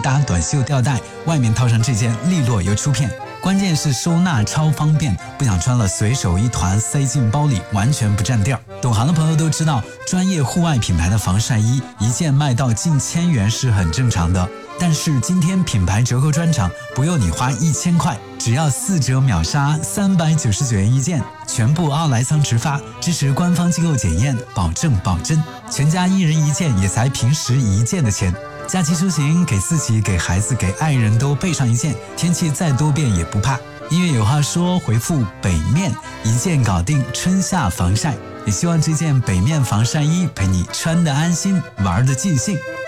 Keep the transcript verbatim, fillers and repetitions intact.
搭短袖吊带，外面套上这件利落又出片，关键是收纳超方便，不想穿了随手一团塞进包里，完全不占地儿。懂行的朋友都知道，专业户外品牌的防晒衣一件卖到近千元是很正常的。但是今天品牌折扣专场不用你花一千块，只要四折秒杀三百九十九元一件，全部奥莱桑直发，支持官方机构检验，保证保真。全家一人一件也才平时一件的钱。假期出行给自己、给孩子、给爱人都备上一件，天气再多变也不怕。音乐有话说，回复北面，一件搞定春夏防晒。也希望这件北面防晒衣陪你穿得安心，玩得尽兴。